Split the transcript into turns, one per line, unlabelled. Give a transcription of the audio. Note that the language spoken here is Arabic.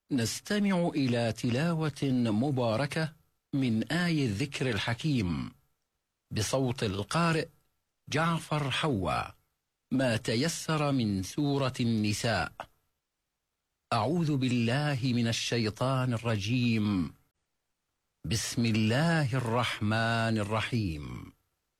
نستمع إلى تلاوة مباركة من آي الذكر الحكيم بصوت القارئ جعفر حوا، ما تيسر من سورة النساء. أعوذ بالله من الشيطان الرجيم. بسم الله الرحمن الرحيم.